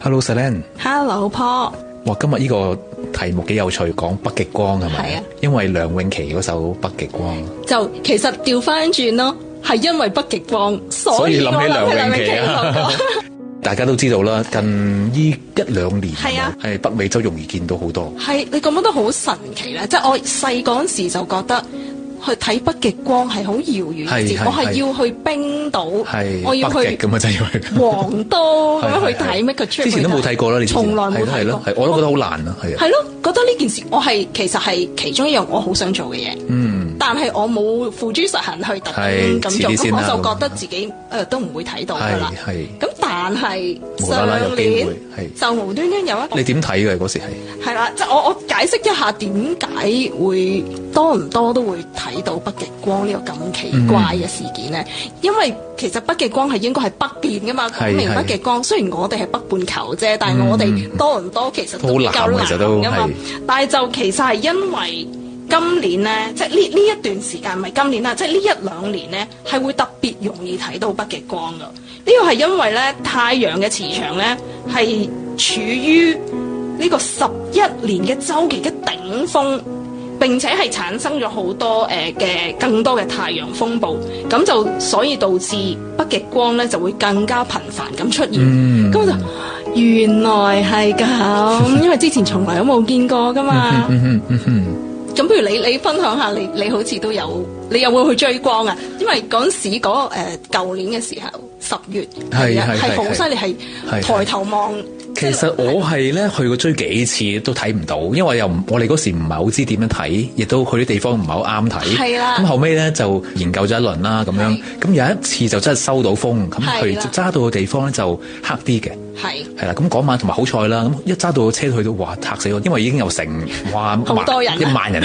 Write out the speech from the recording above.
Hello Selen。 Hello Paul。 哇，今日呢個題目幾有趣，講北極光係咪？ 係啊， 因為梁詠琪嗰首《北極光》 就其實調翻轉咯，係因為北極光，所以諗起梁詠琪啊。 大家都知道啦，近呢一兩年係啊， 係北美洲容易見到好多。 係，你覺唔覺得好神奇咧？即係我細嗰陣時就覺得去睇北極光係好遙遠嘅事，我係要去冰島，我要去咁啊，真係要去黃都咁樣去睇 make a trip。 之前都冇睇過啦，你從來冇睇過。 我都覺得好難啊，係啊。 係咯，覺得呢件事我係其實係其中一樣我好想做嘅嘢。但係我冇付諸實行去特登咁做，咁我就覺得自己都唔會睇到㗎啦。咁但係上年就無端端有一個， 你點睇嘅嗰時係啦，即係我解釋一下點解會多唔多都會睇到北極光呢個咁奇怪嘅事件咧？因為其實北極光係應該係北邊㗎嘛，講明北極光。雖然我哋係北半球啫，但係我哋多唔多其實都夠南㗎嘛。但係就其實係因為今年咧，即係呢一段時間唔係今年啦，即係呢一兩年咧，係會特別容易睇到北極光㗎。呢個係因為咧太陽嘅磁場咧係處於呢個11年嘅週期嘅頂峰，並且係產生咗好多嘅更多嘅太陽風暴，咁就所以導致北極光咧就會更加頻繁咁出現。咁我就原來係咁，因為之前從來都冇見過㗎嘛。咁不如你分享下，你好似都有，你有冇去追光啊？因為嗰陣時舊年嘅時候10月係好犀利，係抬頭望。 其實我係咧去過追幾次都睇唔到，因為我哋嗰時唔係好知點樣睇，亦都去啲地方唔係好啱睇。係啦。咁後尾咧就研究咗一輪啦，咁樣。咁有一次就真係收到風，咁去揸到嘅地方咧就黑啲嘅。係啦。咁嗰晚同埋好彩啦，咁一揸到個車去到，哇嚇死我！因為已經有成好多人，1萬人。